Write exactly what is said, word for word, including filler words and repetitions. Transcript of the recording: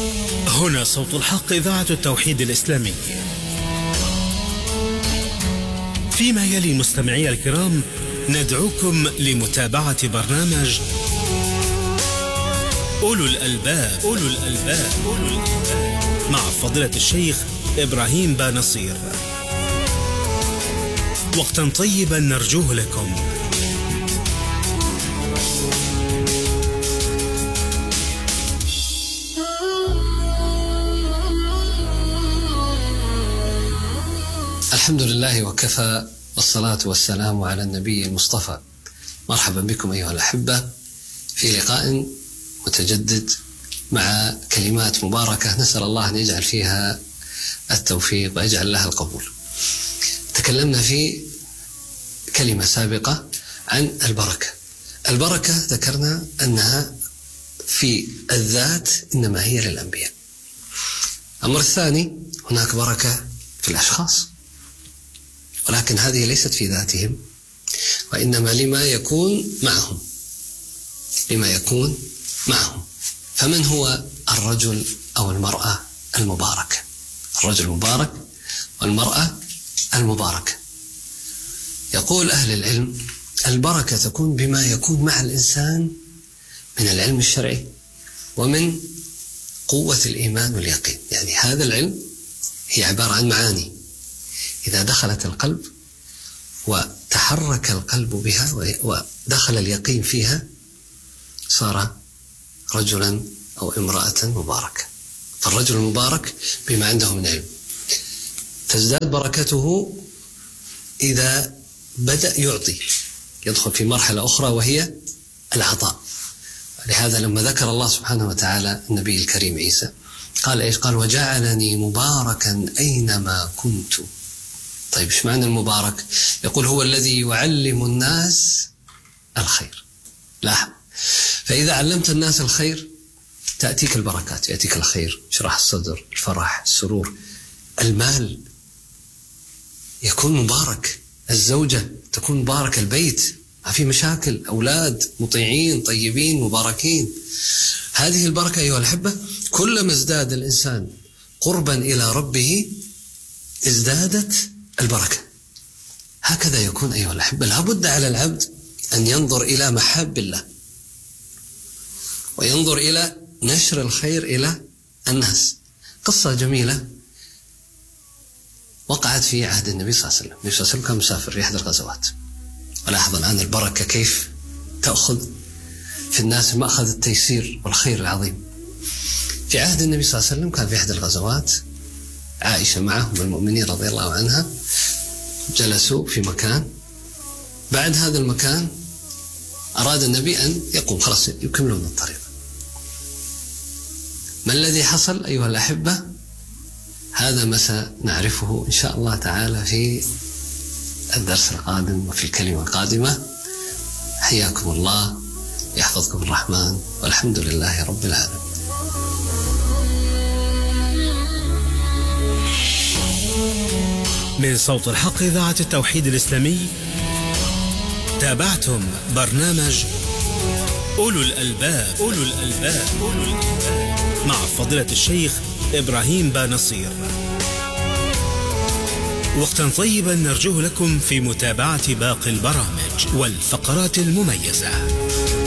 هنا صوت الحق، إذاعة التوحيد الإسلامي. فيما يلي مستمعي الكرام ندعوكم لمتابعة برنامج أولو الألباب أولو الألباب أولو الألباب مع فضيلة الشيخ إبراهيم بانصير. وقتا طيبا نرجوه لكم. الحمد لله وكفى، والصلاة والسلام على النبي المصطفى. مرحبا بكم أيها الأحبة في لقاء متجدد مع كلمات مباركة نسأل الله أن يجعل فيها التوفيق ويجعل لها القبول. تكلمنا في كلمة سابقة عن البركة. البركة ذكرنا أنها في الذات إنما هي للأنبياء. الأمر الثاني، هناك بركة في الأشخاص، ولكن هذه ليست في ذاتهم، وإنما لما يكون معهم لما يكون معهم. فمن هو الرجل أو المرأة المباركة؟ الرجل المبارك والمرأة المباركة. يقول أهل العلم: البركة تكون بما يكون مع الإنسان من العلم الشرعي ومن قوة الإيمان واليقين. يعني هذا العلم هي عبارة عن معاني، إذا دخلت القلب وتحرك القلب بها ودخل اليقين فيها صار رجلا أو امرأة مباركة. فالرجل المبارك بما عنده من علم. تزداد بركته إذا بدأ يعطي، يدخل في مرحلة أخرى وهي العطاء. لهذا لما ذكر الله سبحانه وتعالى النبي الكريم عيسى قال إيش؟ قال: وجعلني مباركا أينما كنت. طيب إيش معنى المبارك؟ يقول: هو الذي يعلم الناس الخير. لاحظ، فإذا علمت الناس الخير تأتيك البركات، يأتيك الخير، شرح الصدر، الفرح، السرور. المال يكون مبارك، الزوجة تكون مبارك، البيت ما في مشاكل، أولاد مطيعين طيبين مباركين. هذه البركة أيها الأحبة كلما ازداد الإنسان قربا إلى ربه ازدادت البركة. هكذا يكون أيها الأحبة. لابد على العبد أن ينظر إلى محاب الله، وينظر إلى نشر الخير إلى الناس. قصة جميلة وقعت في عهد النبي صلى الله عليه وسلم. النبي صلى الله عليه وسلم كان مسافر في إحدى الغزوات، ولاحظ الآن البركة كيف تأخذ في الناس مأخذ التيسير والخير العظيم. في عهد النبي صلى الله عليه وسلم كان في إحدى الغزوات عائشة معه من المؤمنين رضي الله عنها، جلسوا في مكان. بعد هذا المكان أراد النبي أن يقوم، خلاص يكملون الطريق. ما الذي حصل أيها الأحبة؟ هذا ما سنعرفه إن شاء الله تعالى في الدرس القادم وفي الكلمة القادمة. حياكم الله، يحفظكم الرحمن، والحمد لله رب العالمين. من صوت الحق، إذاعة التوحيد الإسلامي، تابعتم برنامج أولو الألباب أولو الألباب أولو الألباب مع فضيلة الشيخ إبراهيم بانصير. وقتا طيبا نرجوه لكم في متابعة باقي البرامج والفقرات المميزة.